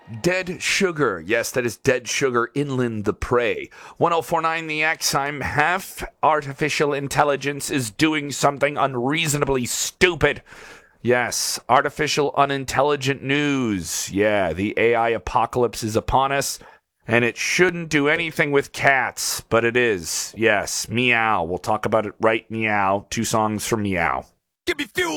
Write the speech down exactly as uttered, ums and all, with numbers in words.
Dead Sugar. Yes, that is Dead Sugar, Inland the Prey. ten forty-nine The X. I'm half artificial intelligence is doing something unreasonably stupid. Yes, artificial unintelligent news. Yeah, the A I apocalypse is upon us, and it shouldn't do anything with cats, but it is. Yes, Meow. We'll talk about it right meow. Two songs from Meow. Give me fuel.